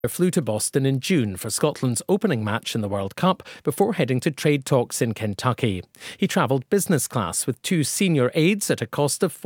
flew to Boston in June for Scotland's opening match in the World Cup before heading to trade talks in Kentucky. He travelled business class with 2 senior aides at a cost of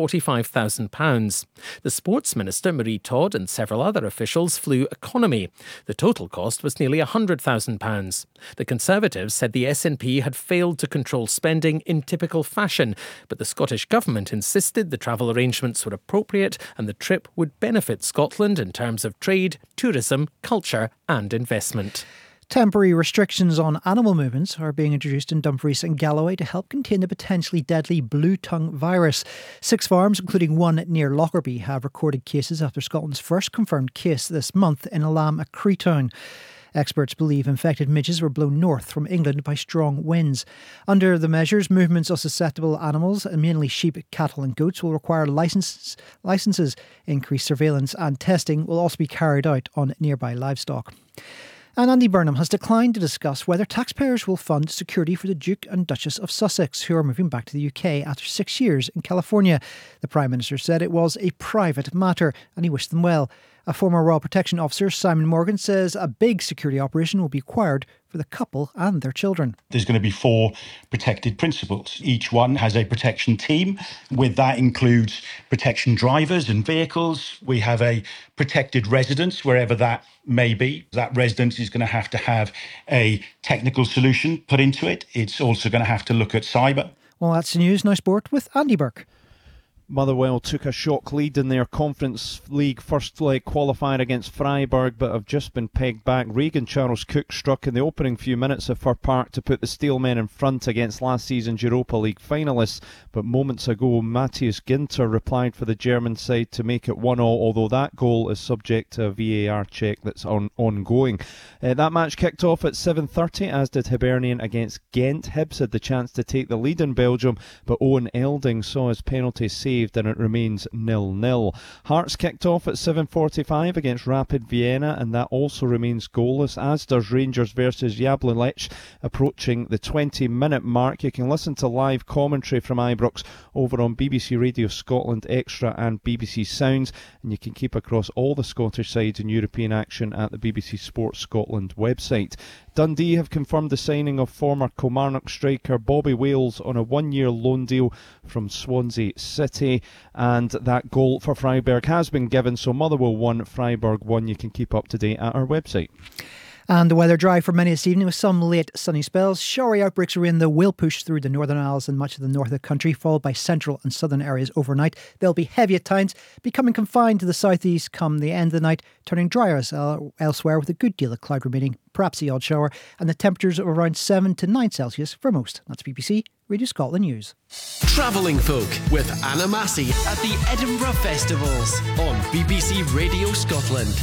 £45,000. The Sports Minister, Marie Todd, and several other officials flew economy. The total cost was nearly £100,000. The Conservatives said the SNP had failed to control spending in typical fashion, but the Scottish Government insisted the travel arrangements were appropriate and the trip would benefit Scotland in terms of trade, tourism, culture and investment. Temporary restrictions on animal movements are being introduced in Dumfries and Galloway to help contain the potentially deadly blue tongue virus. 6 farms, including one near Lockerbie, have recorded cases after Scotland's first confirmed case this month in a lamb at Creetown. Experts believe infected midges were blown north from England by strong winds. Under the measures, movements of susceptible animals, mainly sheep, cattle and goats, will require licenses. Increased surveillance and testing will also be carried out on nearby livestock. And Andy Burnham has declined to discuss whether taxpayers will fund security for the Duke and Duchess of Sussex, who are moving back to the UK after 6 years in California. The Prime Minister said it was a private matter and he wished them well. A former Royal Protection Officer, Simon Morgan, says a big security operation will be required for the couple and their children. There's going to be 4 protected principals. Each one has a protection team. With that includes protection drivers and vehicles. We have a protected residence, wherever that may be. That residence is going to have a technical solution put into it. It's also going to have to look at cyber. Well, that's the news. Now sport with Andy Burke. Motherwell took a shock lead in their Conference League first leg qualifier against Freiburg, but have just been pegged back. Regan Charles-Cook struck in the opening few minutes of Fir Park to put the Steelmen in front against last season's Europa League finalists, but moments ago Matthias Ginter replied for the German side to make it 1-1, although that goal is subject to a VAR check that's ongoing. That match kicked off at 7:30, as did Hibernian against Ghent. Hibs had the chance to take the lead in Belgium, but Owen Elding saw his penalty saved and it remains 0-0. Hearts kicked off at 7:45 against Rapid Vienna, and that also remains goalless, as does Rangers versus Jablonec, approaching the 20-minute mark. You can listen to live commentary from Ibrox over on BBC Radio Scotland Extra and BBC Sounds, and you can keep across all the Scottish sides in European action at the BBC Sports Scotland website. Dundee have confirmed the signing of former Kilmarnock striker Bobby Wales on a 1-year loan deal from Swansea City, and that goal for Freiburg has been given, so Motherwell 1, Freiburg 1. You can keep up to date at our website. And the weather dry for many this evening with some late sunny spells. Showery outbreaks are in the will push through the Northern Isles and much of the north of the country, followed by central and southern areas overnight. They'll be heavy at times, becoming confined to the southeast come the end of the night, turning drier elsewhere with a good deal of cloud remaining, perhaps the odd shower, and the temperatures of around 7 to 9 Celsius for most. That's BBC Radio Scotland News. Travelling Folk with Anna Massey at the Edinburgh Festivals on BBC Radio Scotland.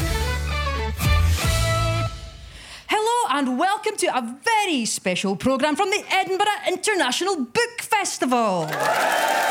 And welcome to a very special programme from the Edinburgh International Book Festival.